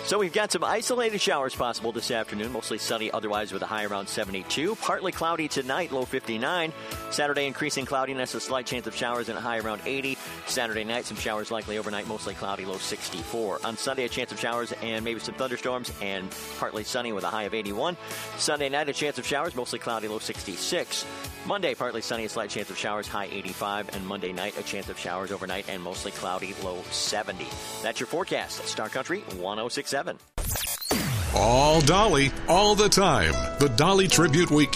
So we've got some isolated showers possible this afternoon. Mostly sunny otherwise with a high around 72. Partly cloudy tonight, low 59. Saturday, increasing cloudiness, a slight chance of showers and a high around 80. Saturday night, some showers likely overnight, mostly cloudy, low 64. On Sunday, a chance of showers and maybe some thunderstorms and partly sunny with a high of 81. Sunday night, a chance of showers, mostly cloudy, low 66. Monday, partly sunny, a slight chance of showers, high 85. And Monday night, a chance of showers overnight and mostly cloudy, low 70. That's your forecast at Star Country 106.7. All Dolly, all the time. The Dolly Tribute Weekend.